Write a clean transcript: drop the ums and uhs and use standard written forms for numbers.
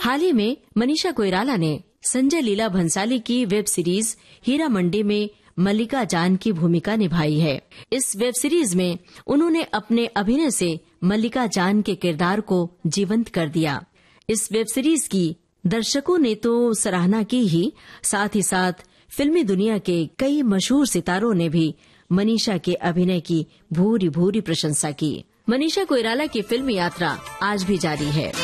हाल ही में मनीषा कोइराला ने संजय लीला भंसाली की वेब सीरीज हीरा मंडी में मल्लिका जान की भूमिका निभाई है। इस वेब सीरीज में उन्होंने अपने अभिनय से मल्लिका जान के किरदार को जीवंत कर दिया। इस वेब सीरीज की दर्शकों ने तो सराहना की ही, साथ ही साथ फिल्मी दुनिया के कई मशहूर सितारों ने भी मनीषा के अभिनय की भूरी भूरी प्रशंसा की। मनीषा कोइराला की फिल्मी यात्रा आज भी जारी है।